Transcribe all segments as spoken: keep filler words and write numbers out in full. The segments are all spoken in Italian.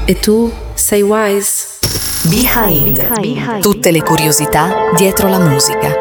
E tu sei Wise? Behind. Behind. Tutte le curiosità dietro la musica.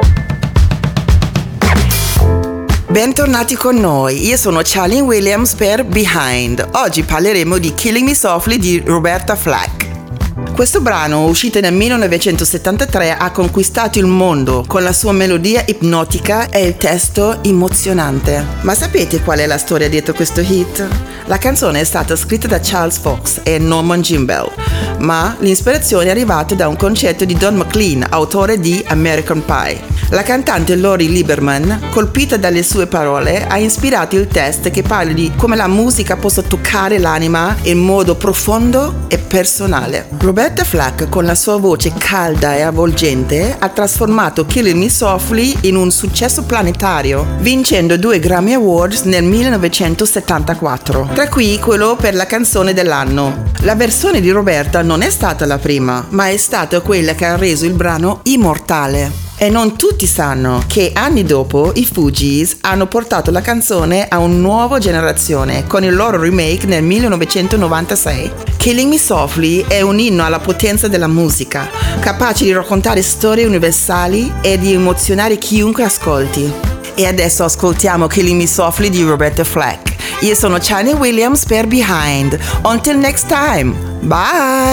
Bentornati con noi, io sono Charlene Williams per Behind. Oggi parleremo di Killing Me Softly di Roberta Flack. Questo brano, uscito nel millenovecentosettantatré, ha conquistato il mondo con la sua melodia ipnotica e il testo emozionante. Ma sapete qual è la storia dietro questo hit? La canzone è stata scritta da Charles Fox e Norman Gimbel, ma l'ispirazione è arrivata da un concetto di Don McLean, autore di American Pie. La cantante Lori Lieberman, colpita dalle sue parole, ha ispirato il testo che parla di come la musica possa toccare l'anima in modo profondo e personale. Roberta Flack, con la sua voce calda e avvolgente, ha trasformato Killing Me Softly in un successo planetario, vincendo due Grammy Awards nel millenovecentosettantaquattro, tra cui quello per la canzone dell'anno. La versione di Roberta non è stata la prima, ma è stata quella che ha reso il brano immortale. E non tutti sanno che anni dopo i Fugees hanno portato la canzone a una nuova generazione con il loro remake nel millenovecentonovantasei. Killing Me Softly è un inno alla potenza della musica, capace di raccontare storie universali e di emozionare chiunque ascolti. E adesso ascoltiamo Killing Me Softly di Roberta Flack. Io sono Charlene Williams per Behind. Until next time. Bye!